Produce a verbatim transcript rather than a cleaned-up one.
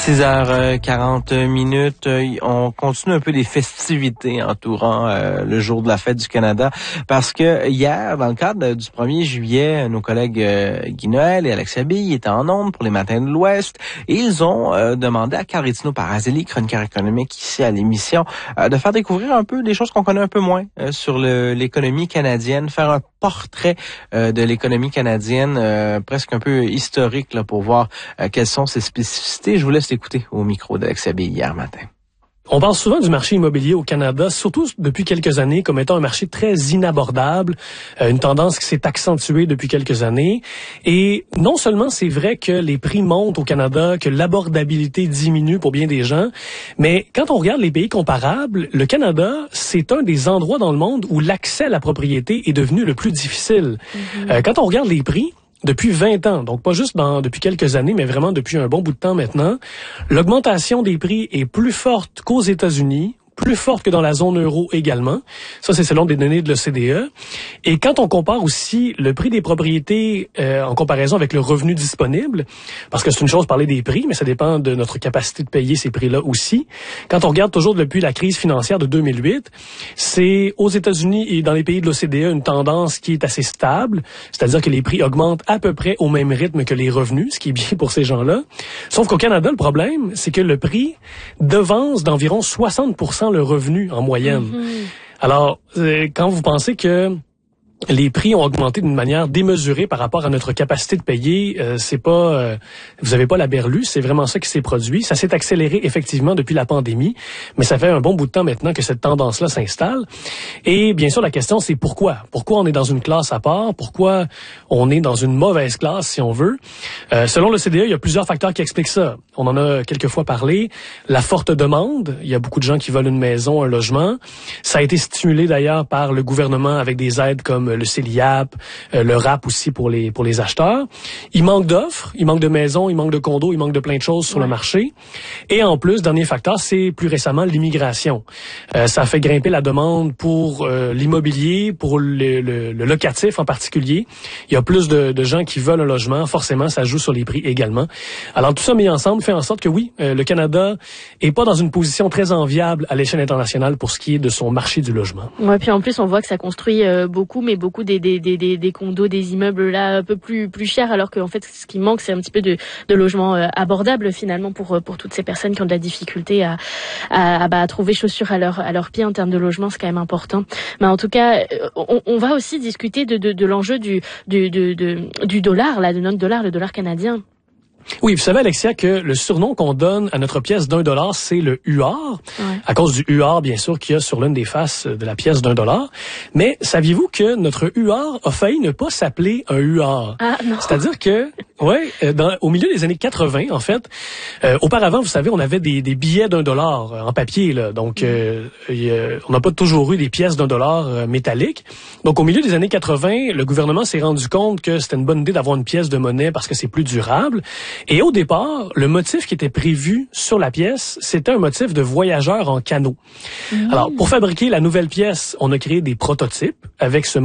six heures quarante minutes, on continue un peu des festivités entourant euh, le jour de la fête du Canada parce que hier, dans le cadre du premier juillet, nos collègues euh, Guy Noël et Alexia Bille étaient en ondes pour les Matins de l'Ouest et ils ont euh, demandé à Carl Rittino Parazelli, chroniqueur économique ici à l'émission, euh, de faire découvrir un peu des choses qu'on connaît un peu moins euh, sur le, l'économie canadienne, faire un portrait euh, de l'économie canadienne euh, presque un peu historique là, pour voir euh, quelles sont ses spécificités. Je vous laisse écouter au micro d'Alexia Bille hier matin. On parle souvent du marché immobilier au Canada, surtout depuis quelques années, comme étant un marché très inabordable, euh, une tendance qui s'est accentuée depuis quelques années. Et non seulement c'est vrai que les prix montent au Canada, que l'abordabilité diminue pour bien des gens, mais quand on regarde les pays comparables, le Canada, c'est un des endroits dans le monde où l'accès à la propriété est devenu le plus difficile. Mm-hmm. Euh, quand on regarde les prix, depuis vingt ans, donc pas juste dans, depuis quelques années, mais vraiment depuis un bon bout de temps maintenant, l'augmentation des prix est plus forte qu'aux États-Unis, plus forte que dans la zone euro également. Ça, c'est selon des données de l'O C D E. Et quand on compare aussi le prix des propriétés euh, en comparaison avec le revenu disponible, parce que c'est une chose de parler des prix, mais ça dépend de notre capacité de payer ces prix-là aussi. Quand on regarde toujours depuis la crise financière de deux mille huit, c'est aux États-Unis et dans les pays de l'O C D E une tendance qui est assez stable, c'est-à-dire que les prix augmentent à peu près au même rythme que les revenus, ce qui est bien pour ces gens-là. Sauf qu'au Canada, le problème, c'est que le prix devance d'environ soixante pour cent le revenu en moyenne. Mm-hmm. Alors, euh, quand vous pensez que les prix ont augmenté d'une manière démesurée par rapport à notre capacité de payer, euh, c'est pas, euh, vous avez pas la berlue, c'est vraiment ça qui s'est produit. Ça s'est accéléré effectivement depuis la pandémie, mais ça fait un bon bout de temps maintenant que cette tendance-là s'installe. Et bien sûr, la question c'est pourquoi? Pourquoi on est dans une classe à part? Pourquoi on est dans une mauvaise classe, si on veut? Euh, selon l'O C D E, il y a plusieurs facteurs qui expliquent ça. On en a quelques fois parlé. La forte demande, il y a beaucoup de gens qui veulent une maison, un logement. Ça a été stimulé d'ailleurs par le gouvernement avec des aides comme le C E L I A P, euh, le R A P aussi pour les pour les acheteurs. Il manque d'offres, il manque de maisons, il manque de condos, il manque de plein de choses sur ouais. le marché. Et en plus, dernier facteur, c'est plus récemment l'immigration. Euh, ça a fait grimper la demande pour euh, l'immobilier, pour le, le, le locatif en particulier. Il y a plus de, de gens qui veulent un logement, forcément, ça joue sur les prix également. Alors tout ça mis ensemble fait en sorte que oui, euh, le Canada est pas dans une position très enviable à l'échelle internationale pour ce qui est de son marché du logement. Ouais, puis en plus on voit que ça construit euh, beaucoup, mais beaucoup des Des, des, des, des condos, des immeubles là un peu plus plus chers, alors qu'en fait ce qui manque c'est un petit peu de, de logements euh, abordables finalement pour pour toutes ces personnes qui ont de la difficulté à à, à, bah, à trouver chaussures à leur à leurs pieds en termes de logement, c'est quand même important. Mais en tout cas, on, on va aussi discuter de de, de l'enjeu du du de, de, du dollar là, de notre dollar, le dollar canadien. Oui, vous savez, Alexia, que le surnom qu'on donne à notre pièce d'un dollar, c'est le U R, ouais. à cause du U R, bien sûr, qu'il y a sur l'une des faces de la pièce d'un dollar. Mais saviez-vous que notre U R a failli ne pas s'appeler un U R? Ah, non. C'est-à-dire que, ouais, dans, au milieu des années quatre-vingts, en fait, euh, auparavant, vous savez, on avait des, des billets d'un dollar en papier, là. Donc, mm. euh, euh, on n'a pas toujours eu des pièces d'un dollar euh, métalliques. Donc, au milieu des années quatre-vingts, le gouvernement s'est rendu compte que c'était une bonne idée d'avoir une pièce de monnaie parce que c'est plus durable. Et au départ, le motif qui était prévu sur la pièce, c'était un motif de voyageur en canot. Mmh. Alors, pour fabriquer la nouvelle pièce, on a créé des prototypes avec ce